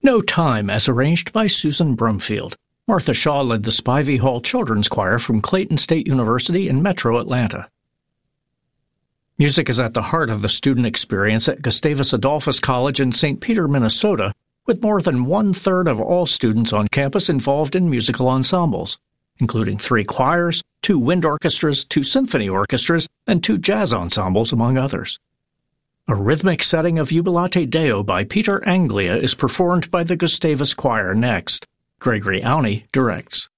No Time as arranged by Susan Brumfield. Martha Shaw led the Spivey Hall Children's Choir from Clayton State University in Metro Atlanta. Music is at the heart of the student experience at Gustavus Adolphus College in St. Peter, Minnesota, with more than 1/3 of all students on campus involved in musical ensembles, including 3 choirs, 2 wind orchestras, 2 symphony orchestras, and 2 jazz ensembles, among others. A rhythmic setting of Jubilate Deo by Peter Anglia is performed by the Gustavus Choir next. Gregory Auney directs.